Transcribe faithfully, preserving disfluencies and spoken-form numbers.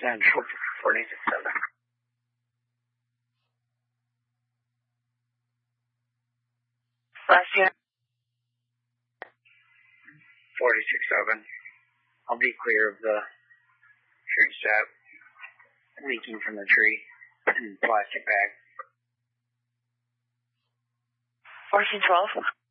Central forty-six seven. Last year. forty-six seven. I'll be clear of the tree sap leaking from the tree and plastic bag. fourteen twelve.